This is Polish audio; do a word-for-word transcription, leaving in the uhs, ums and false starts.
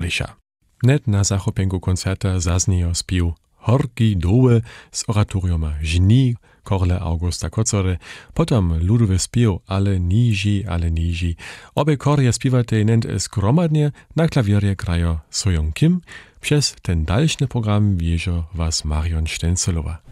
Walisza. Net na zachopenku koncerta zazniejo spił Horki doły z oratoriuma Żni Korle Augusta Kocory, potom ludowy spił Ale niži, ale niži. Obie korje spiwate nent zgromadnie na klawierje grajo Sojong Kim. Przez ten dalszny program wieżo was Marion Štencelowa.